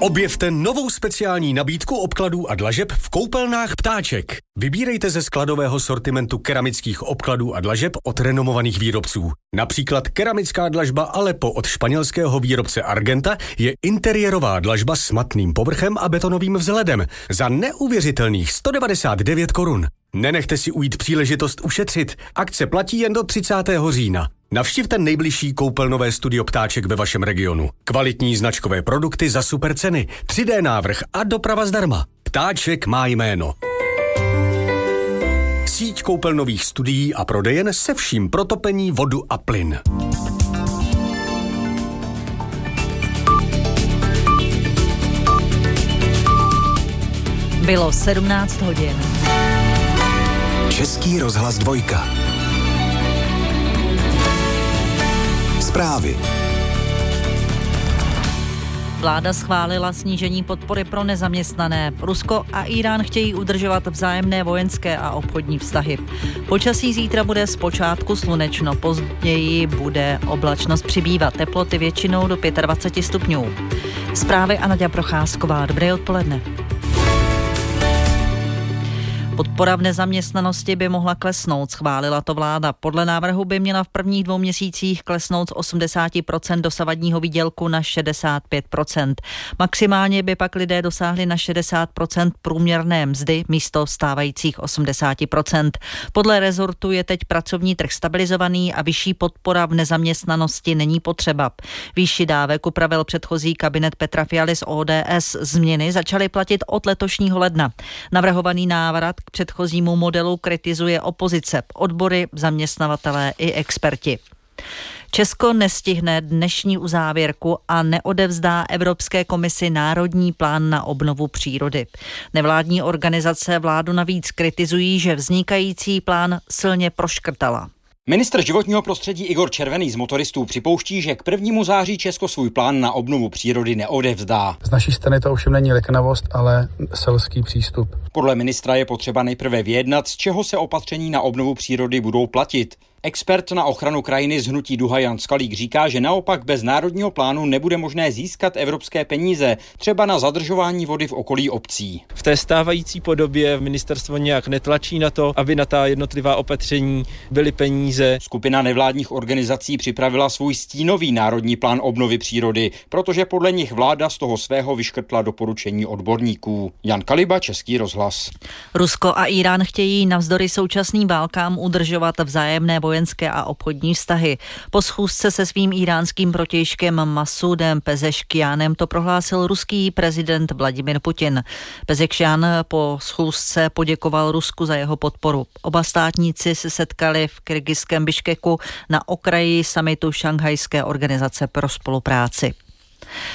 Objevte novou speciální nabídku obkladů a dlažeb v koupelnách Ptáček. Vybírejte ze skladového sortimentu keramických obkladů a dlažeb od renomovaných výrobců. Například keramická dlažba Aleppo od španělského výrobce Argenta je interiérová dlažba s matným povrchem a betonovým vzhledem za neuvěřitelných 199 korun. Nenechte si ujít příležitost ušetřit. Akce platí jen do 30. října. Navštivte nejbližší koupelnové studio Ptáček ve vašem regionu. Kvalitní značkové produkty za super ceny, 3D návrh a doprava zdarma. Ptáček má jméno. Síť koupelnových studií a prodejen se vším pro topení, vodu a plyn. Bylo 17 hodin. Český rozhlas 2. Zprávy. Vláda schválila snížení podpory pro nezaměstnané. Rusko a Irán chtějí udržovat vzájemné vojenské a obchodní vztahy. Počasí zítra bude zpočátku slunečno, později bude oblačnost přibývat, teploty většinou do 25 stupňů. Zprávy a Naďa Procházková. Dobré odpoledne. Podpora v nezaměstnanosti by mohla klesnout, schválila to vláda. Podle návrhu by měla v prvních 2 měsících klesnout z 80% dosavadního výdělku na 65%. Maximálně by pak lidé dosáhli na 60% průměrné mzdy místo stávajících 80%. Podle rezortu je teď pracovní trh stabilizovaný a vyšší podpora v nezaměstnanosti není potřeba. Výši dávek upravil předchozí kabinet Petra Fialy z ODS. Změny začaly platit od letošního ledna. Navrhovaný návrat k předchozímu modelu kritizuje opozice, odbory, zaměstnavatelé i experti. Česko nestihne dnešní uzávěrku a neodevzdá Evropské komisi národní plán na obnovu přírody. Nevládní organizace vládu navíc kritizují, že vznikající plán silně proškrtala. Ministr životního prostředí Igor Červený z motoristů připouští, že k 1. září Česko svůj plán na obnovu přírody neodevzdá. Z naší strany to ovšem není leknavost, ale selský přístup. Podle ministra je potřeba nejprve vyjednat, z čeho se opatření na obnovu přírody budou platit. Expert na ochranu krajiny z hnutí Duha Jan Skalík říká, že naopak bez národního plánu nebude možné získat evropské peníze, třeba na zadržování vody v okolí obcí. V té stávající podobě ministerstvo nějak netlačí na to, aby na ta jednotlivá opatření byly peníze. Skupina nevládních organizací připravila svůj stínový národní plán obnovy přírody, protože podle nich vláda z toho svého vyškrtla doporučení odborníků. Jan Kaliba, Český rozhlas. Rusko a Irán chtějí navzdory současným válkám udržovat vzájemné vojenské a obchodní vztahy. Po schůzce se svým iránským protějškem Masudem Pezeškianem to prohlásil ruský prezident Vladimir Putin. Pezeškian po schůzce poděkoval Rusku za jeho podporu. Oba státníci se setkali v kyrgyzském Biškeku na okraji summitu Šanghajské organizace pro spolupráci.